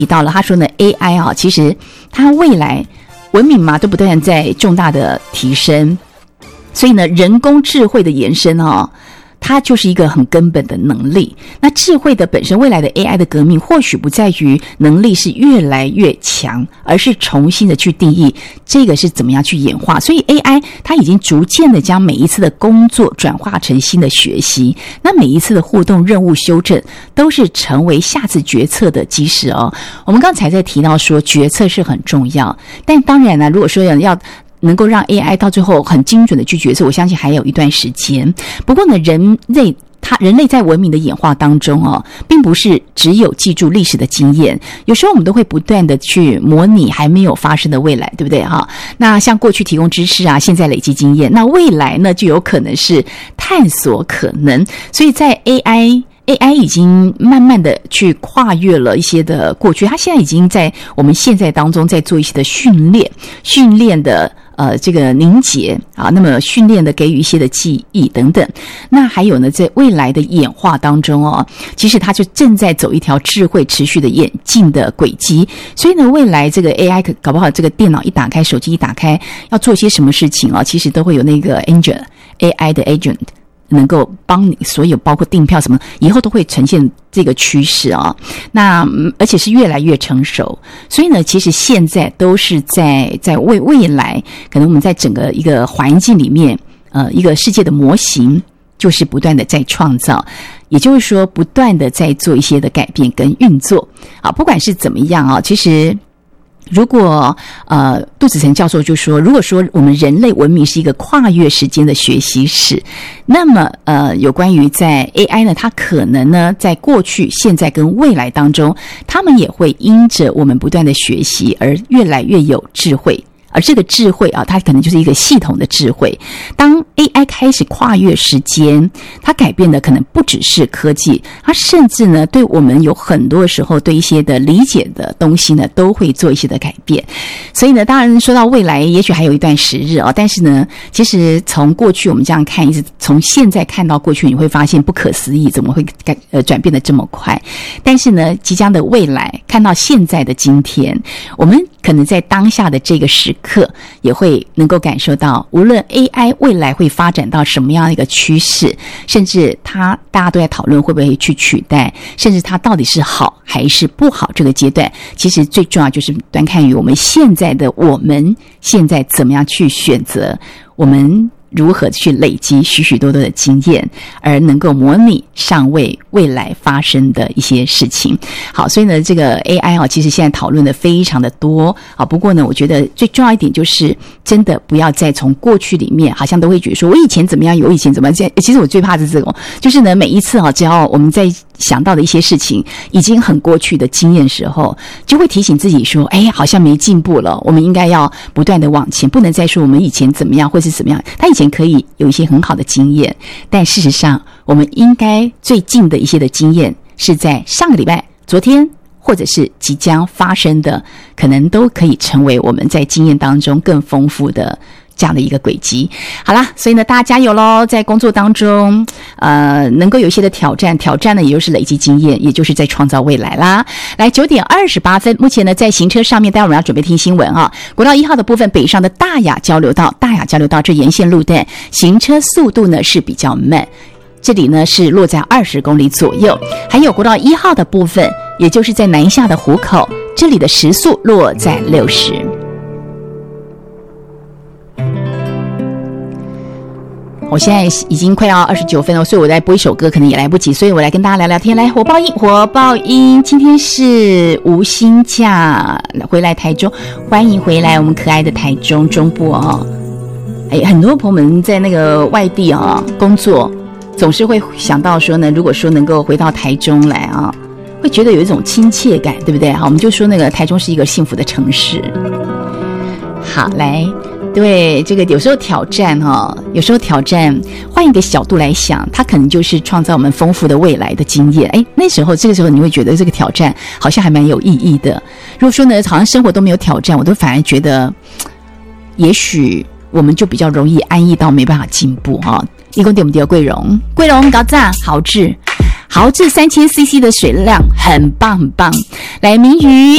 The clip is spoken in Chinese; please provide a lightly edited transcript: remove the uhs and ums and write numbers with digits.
提到了，他说呢 AI 啊，其实它未来文明嘛都不断在重大的提升，所以呢人工智慧的延伸啊，它就是一个很根本的能力。那智慧的本身，未来的 AI 的革命或许不在于能力是越来越强，而是重新的去定义这个是怎么样去演化。所以 AI 它已经逐渐的将每一次的工作转化成新的学习，那每一次的互动任务修正都是成为下次决策的基石哦。我们刚才在提到说决策是很重要，但当然呢，如果说要能够让 AI 到最后很精准的去决策，我相信还有一段时间。不过呢，人类在文明的演化当中哦，并不是只有记住历史的经验，有时候我们都会不断的去模拟还没有发生的未来，对不对哈？那像过去提供知识啊，现在累积经验，那未来呢就有可能是探索可能。所以在 AI 已经慢慢的去跨越了一些的过去，它现在已经在我们现在当中在做一些的训练的这个凝结啊，那么训练的给予一些的记忆等等。那还有呢，在未来的演化当中哦，其实它就正在走一条智慧持续的演进的轨迹。所以呢，未来这个 AI 搞不好这个电脑一打开，手机一打开，要做些什么事情啊，其实都会有那个 AI 的 agent。能够帮你所有包括订票什么，以后都会呈现这个趋势啊。那而且是越来越成熟，所以呢，其实现在都是在未来，可能我们在整个一个环境里面，一个世界的模型，就是不断的在创造。也就是说，不断的在做一些的改变跟运作啊。不管是怎么样啊，其实。如果杜子成教授就说，如果说我们人类文明是一个跨越时间的学习史，那么有关于在 AI 呢，它可能呢在过去、现在跟未来当中，他们也会因着我们不断的学习而越来越有智慧。而这个智慧啊，它可能就是一个系统的智慧。当 AI 开始跨越时间，它改变的可能不只是科技，它甚至呢对我们有很多时候对一些的理解的东西呢都会做一些的改变。所以呢，当然说到未来也许还有一段时日啊，但是呢其实从过去我们这样看，一直从现在看到过去，你会发现不可思议，怎么会转变得这么快。但是呢即将的未来，看到现在的今天，我们可能在当下的这个时刻也会能够感受到，无论 AI 未来会发展到什么样的一个趋势，甚至大家都在讨论会不会去取代，甚至它到底是好还是不好，这个阶段其实最重要就是端看于我们现在怎么样去选择，我们如何去累积许许多多的经验，而能够模拟尚未未来发生的一些事情。好，所以呢这个 AI 啊，其实现在讨论的非常的多啊。不过呢我觉得最重要一点就是真的不要再从过去里面好像都会觉得说我以前怎么样，有以前怎么样。其实我最怕的是这种，就是呢每一次啊，只要我们在想到的一些事情已经很过去的经验时候，就会提醒自己说好像没进步了，我们应该要不断的往前，不能再说我们以前怎么样或是怎么样，他以前可以有一些很好的经验，但事实上我们应该最近的一些的经验是在上个礼拜、昨天或者是即将发生的，可能都可以成为我们在经验当中更丰富的这样的一个轨迹。好啦，所以呢大家加油咯，在工作当中能够有一些的挑战呢也就是累积经验，也就是在创造未来啦。来9点28分，目前呢在行车上面，待会我们要准备听新闻啊。国道1号的部分，北上的大雅交流道这沿线路段行车速度呢是比较慢，这里呢是落在20公里左右。还有国道1号的部分，也就是在南下的湖口，这里的时速落在60。我现在已经快要29分了，所以我再播一首歌可能也来不及，所以我来跟大家聊聊天。来，火爆音，今天是无薪假，回来台中，欢迎回来我们可爱的台中中部哦。很多朋友们在那个外地工作，总是会想到说呢，如果说能够回到台中来会觉得有一种亲切感，对不对？好，我们就说那个台中是一个幸福的城市。好，来。对，这个有时候挑战换一个角度来想，它可能就是创造我们丰富的未来的经验。这个时候你会觉得这个挑战好像还蛮有意义的。如果说呢好像生活都没有挑战，我都反而觉得也许我们就比较容易安逸到没办法进步一共点不点桂荣高赞豪致3000cc 的水量，很棒很棒。来，明瑜